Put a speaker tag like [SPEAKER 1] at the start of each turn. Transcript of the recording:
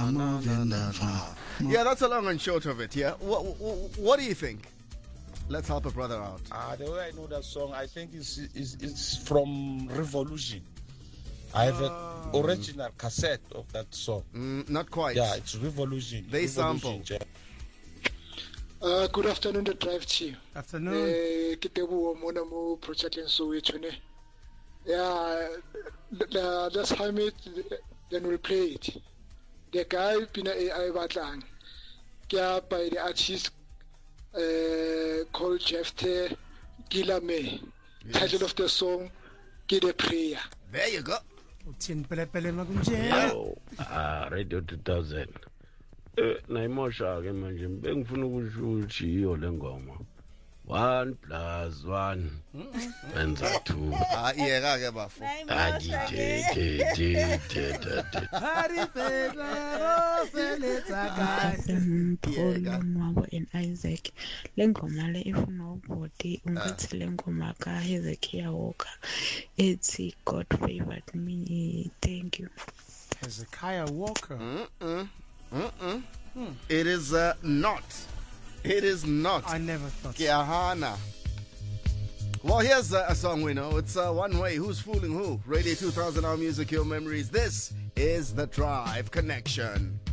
[SPEAKER 1] Yeah, that's a long and short of it. Yeah, what do you think? Let's help a brother out.
[SPEAKER 2] The way I know that song, I think it's from Revolution. I have an original cassette of that song.
[SPEAKER 1] Not quite.
[SPEAKER 2] Yeah, it's Revolution.
[SPEAKER 1] They
[SPEAKER 2] Revolution,
[SPEAKER 1] sample.
[SPEAKER 3] Good afternoon, the drive team.
[SPEAKER 4] Afternoon.
[SPEAKER 3] Project and so yeah, that's how it then we'll play it. The guy Pina AI Batlang. Yeah, by the artist called Jeff T. Gilame. Title of the song, Get a Prayer.
[SPEAKER 1] There you go.
[SPEAKER 5] Radio 2000. Naimosha ke manje bengifuna ukusho ukuthi iyo lengoma 1+1 enza 2.
[SPEAKER 1] Yeka ke bafu.
[SPEAKER 6] Mwabo and Isaac lengoma le ifuna ubodi ungithi lengoma ka Hezekiah Walker ethi God favored me. Thank you.
[SPEAKER 4] Hezekiah Walker.
[SPEAKER 1] It is not. It is not.
[SPEAKER 4] I never thought.
[SPEAKER 1] Kiahana. Well, here's a song we know. It's One Way. Who's Fooling Who? Radio 2000, our music, your memories. This is The Drive Connection.